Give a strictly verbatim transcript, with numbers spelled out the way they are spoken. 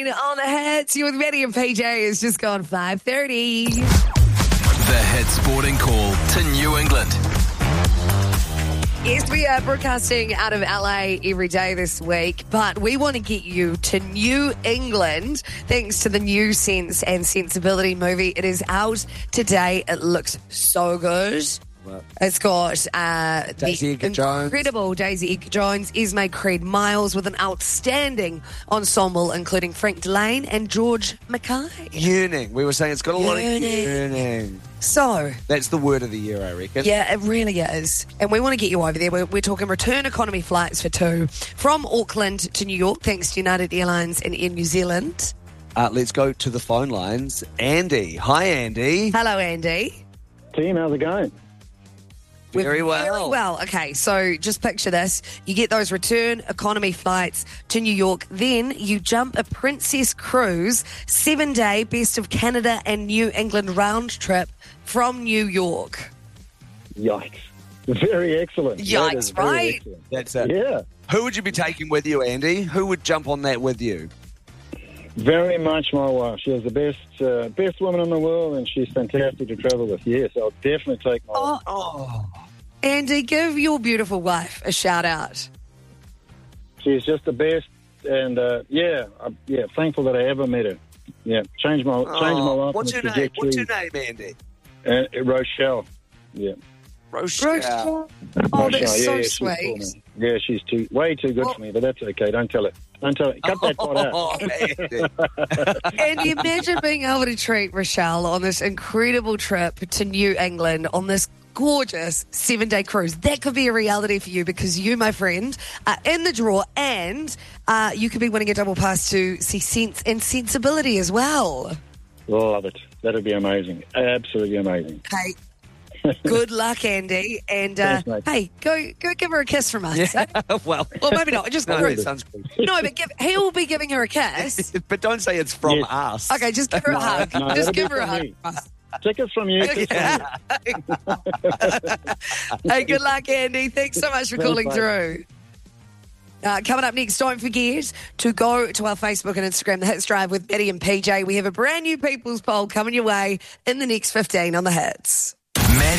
On the Hits, you with Maddie and P J. It's just gone five thirty. The Hit Sporting Call to New England. Yes, we are broadcasting out of L A every day this week, but we want to get you to New England thanks to the new Sense and Sensibility movie. It is out today. It looks so good. What? It's got uh, Daisy the Edgar Jones. incredible Daisy Edgar Jones, Esme Creed Miles with an outstanding ensemble including Frank Delane and George Mackay. Yearning. We were saying it's got a lot of Yearning. yearning. So, That's the word of the year, I reckon. yeah, it really is. And we want to get you over there. We're, we're talking return economy flights for two from Auckland to New York, thanks to United Airlines and Air New Zealand. Uh, let's go to the phone lines. Andy. Hi, Andy. Hello, Andy. Team, how's it going? Very We're well. Very well. Okay, so just picture this. You get those return economy flights to New York. Then you jump a Princess Cruise, seven-day Best of Canada and New England round trip from New York. Yikes. Very excellent. That Yikes, is very right? excellent. That's it. Yeah, Who would you be taking with you, Andy? Who would jump on that with you? very much my wife. She is the best uh, best woman in the world, and she's fantastic to travel with. Yes, I'll definitely take my wife. Oh, Andy, give your beautiful wife a shout-out. She's just the best, and uh, yeah, I, yeah, thankful that I ever met her. Yeah, changed my changed my Oh, life. what's and your the name? What's your trajectory. name, Andy? Uh, Rochelle. Yeah. Rochelle. Oh, Rochelle, that's yeah, so yeah, she's cool, sweet. man. Yeah, she's too way too good Well- for me, but that's okay. Don't tell it. Don't tell it. Cut that part out. Oh, Andy. And you imagine being able to treat Rochelle on this incredible trip to New England on this gorgeous seven-day cruise. That could be a reality for you because you, my friend, are in the draw, and uh, you could be winning a double pass to see Sense and Sensibility as well. Love it. That'd be amazing. Absolutely amazing. Hey, good luck, Andy. And uh, Thanks, mate. hey, go go give her a kiss from us. Yeah, well, Well, maybe not. Just no, no, that sounds good. no but give, he'll be giving her a kiss. But don't say it's from Yes. us. Okay, just give her a hug. No, just that'll give be her a from hug. me. Tickets from you. Tickets from you. Hey, good luck, Andy. Thanks so much for Thanks, calling mate. through. Uh, coming up next, don't forget to go to our Facebook and Instagram, The Hits Drive with Eddie and P J. We have a brand new People's Poll coming your way in the next fifteen on The Hits. Maddie